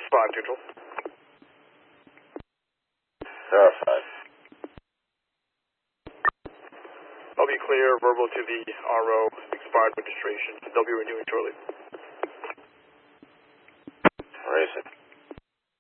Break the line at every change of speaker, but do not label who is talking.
5 neutral.
Verified.
I'll be clear, verbal to the RO, expired registration. They'll be renewing shortly.
Racing.